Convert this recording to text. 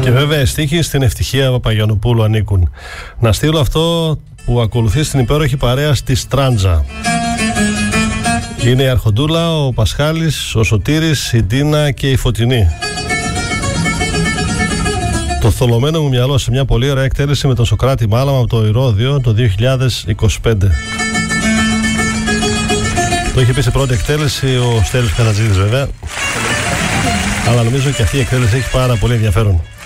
Και βέβαια οι στίχοι στην Ευτυχία Παπαγιαννοπούλου ανήκουν. Να στείλω αυτό που ακολουθεί στην υπέροχη παρέα στη Στράντζα. Είναι η Αρχοντούλα, ο Πασχάλης, ο Σωτήρης, η Ντίνα και η Φωτεινή. Το θολωμένο μου μυαλό σε μια πολύ ωραία εκτέλεση με τον Σωκράτη Μάλαμα από το Ηρώδειο το 2025. Το είχε πει σε πρώτη εκτέλεση ο Στέλιος Καρατζίδης βέβαια. Αλλά νομίζω και αυτή η εκτέλεση έχει πάρα πολύ ενδιαφέρον.